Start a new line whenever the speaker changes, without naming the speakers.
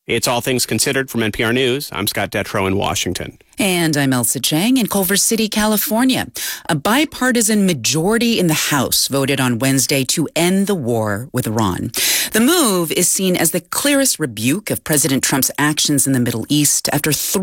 It's All Things Considered from NPR News. I'm Scott Detrow in Washington.
And I'm Elsa Chang in Culver City, California. A bipartisan majority in the House voted on Wednesday to end the war with Iran. The move is seen as the clearest rebuke of President Trump's actions in the Middle East after